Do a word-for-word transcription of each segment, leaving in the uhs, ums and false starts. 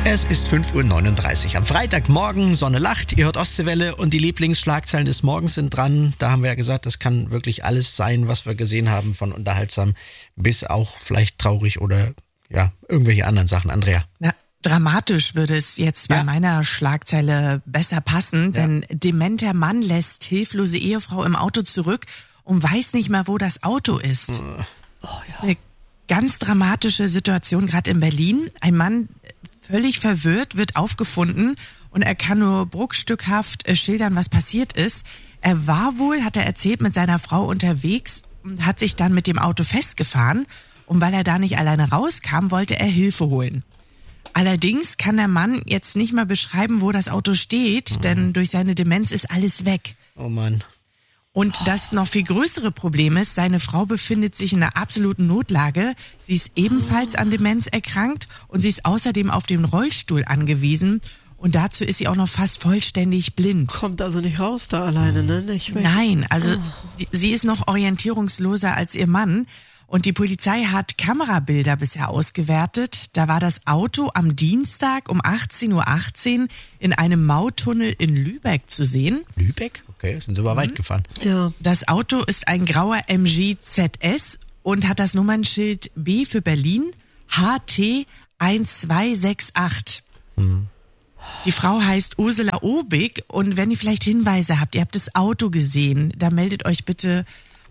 Es ist fünf Uhr neununddreißig. Am Freitagmorgen, Sonne lacht, ihr hört Ostseewelle und die Lieblingsschlagzeilen des Morgens sind dran. Da haben wir ja gesagt, das kann wirklich alles sein, was wir gesehen haben, von unterhaltsam bis auch vielleicht traurig oder ja, irgendwelche anderen Sachen. Andrea. Na, dramatisch würde es jetzt bei ja. meiner Schlagzeile besser passen, denn ja. dementer Mann lässt hilflose Ehefrau im Auto zurück und weiß nicht mehr, wo das Auto ist. Oh, ja. Das ist eine ganz dramatische Situation, gerade in Berlin. Ein Mann, völlig verwirrt, wird aufgefunden und er kann nur bruchstückhaft äh, schildern, was passiert ist. Er war wohl, hat er erzählt, mit seiner Frau unterwegs und hat sich dann mit dem Auto festgefahren. Und weil er da nicht alleine rauskam, wollte er Hilfe holen. Allerdings kann der Mann jetzt nicht mal beschreiben, wo das Auto steht, mhm. denn durch seine Demenz ist alles weg. Oh Mann. Und das noch viel größere Problem ist, seine Frau befindet sich in einer absoluten Notlage. Sie ist ebenfalls an Demenz erkrankt und sie ist außerdem auf den Rollstuhl angewiesen. Und dazu ist sie auch noch fast vollständig blind. Kommt also nicht raus da alleine, ne? Nicht weg. Nein, also oh. die, sie ist noch orientierungsloser als ihr Mann. Und die Polizei hat Kamerabilder bisher ausgewertet. Da war das Auto am Dienstag um achtzehn Uhr achtzehn in einem Mauttunnel in Lübeck zu sehen. Lübeck? Okay, sind sie aber mhm. weit gefahren. Ja. Das Auto ist ein grauer M G Z S und hat das Nummernschild B für Berlin H T eins zwei sechs acht. Mhm. Die Frau heißt Ursula Obig und wenn ihr vielleicht Hinweise habt, ihr habt das Auto gesehen, dann meldet euch bitte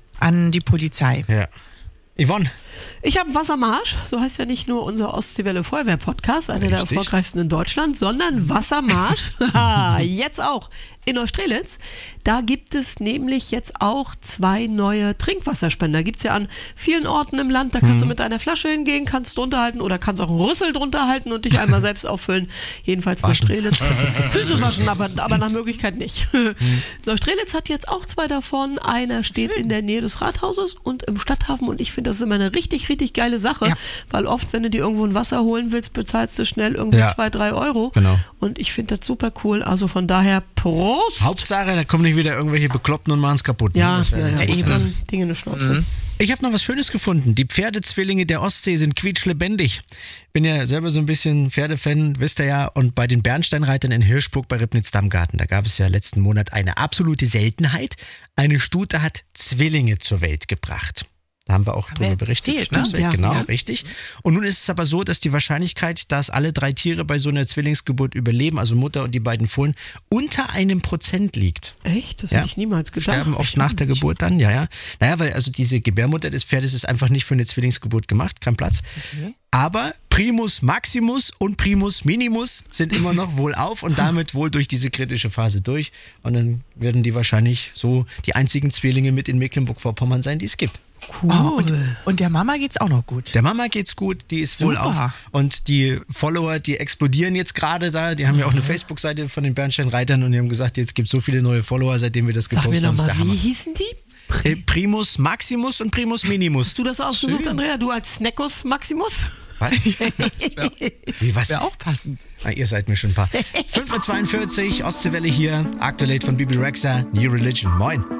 an die Polizei. Ja. Yvonne. Ich habe Wassermarsch, so heißt ja nicht nur unser Ostseewelle Feuerwehr-Podcast, einer der erfolgreichsten in Deutschland, sondern Wassermarsch, jetzt auch in Neustrelitz. Da gibt es nämlich jetzt auch zwei neue Trinkwasserspender. Gibt's ja an vielen Orten im Land, da kannst hm. du mit deiner Flasche hingehen, kannst drunter halten oder kannst auch einen Rüssel drunter halten und dich einmal selbst auffüllen. Jedenfalls Neustrelitz. Füße waschen, aber, aber nach Möglichkeit nicht. Hm. Neustrelitz hat jetzt auch zwei davon. Einer steht Schön. in der Nähe des Rathauses und im Stadthafen und ich finde, das ist immer eine richtig, richtig geile Sache, ja. weil oft, wenn du dir irgendwo ein Wasser holen willst, bezahlst du schnell irgendwie ja. zwei, drei Euro. Genau. Und ich finde das super cool. Also von daher Prost! Hauptsache, da kommen nicht wieder irgendwelche Bekloppten und machen es kaputt. Ne? Ja, ja, ja, eben. Dann Dinge in der Schnauze. Mhm. Ich habe noch was Schönes gefunden. Die Pferdezwillinge der Ostsee sind quietschlebendig. Bin ja selber so ein bisschen Pferdefan, wisst ihr ja. Und bei den Bernsteinreitern in Hirschburg bei Ribnitz-Dammgarten, da gab es ja letzten Monat eine absolute Seltenheit. Eine Stute hat Zwillinge zur Welt gebracht. Da haben wir auch drüber berichtet. Erzählt, ne? Ja, genau, ja. richtig. Und nun ist es aber so, dass die Wahrscheinlichkeit, dass alle drei Tiere bei so einer Zwillingsgeburt überleben, also Mutter und die beiden Fohlen, unter einem Prozent liegt. Echt? Das ja. hätte ich niemals gedacht. Sterben oft nach der Geburt dann, ja, ja. Naja, weil also diese Gebärmutter des Pferdes ist einfach nicht für eine Zwillingsgeburt gemacht, kein Platz. Okay. Aber Primus Maximus und Primus Minimus sind immer noch wohlauf und damit wohl durch diese kritische Phase durch. Und dann werden die wahrscheinlich so die einzigen Zwillinge mit in Mecklenburg-Vorpommern sein, die es gibt. Cool. Oh, und, und der Mama geht's auch noch gut. Der Mama geht's gut, die ist Super. wohl auf. Und die Follower, die explodieren jetzt gerade da. Die haben ja auch eine Facebook-Seite von den Bernsteinreitern und die haben gesagt, jetzt gibt's so viele neue Follower, seitdem wir das gepostet haben. Sag mir nochmal, wie hießen die? Äh, Primus Maximus und Primus Minimus. Hast du das ausgesucht, Schön. Andrea? Du als Snackus Maximus? Was? Das wär, wie, was? Wäre auch passend. Ah, ihr seid mir schon ein paar. fünf Uhr zweiundvierzig, Ostseewelle hier. Aktuell von Bibi Rexha, New Religion. Moin.